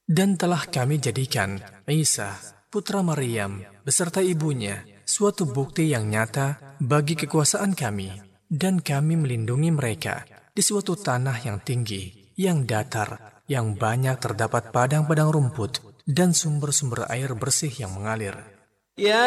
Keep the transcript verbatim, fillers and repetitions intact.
Dan telah kami jadikan Isa, putra Maryam, beserta ibunya, suatu bukti yang nyata bagi kekuasaan kami. Dan kami melindungi mereka di suatu tanah yang tinggi, yang datar, yang banyak terdapat padang-padang rumput, dan sumber-sumber air bersih yang mengalir. Ya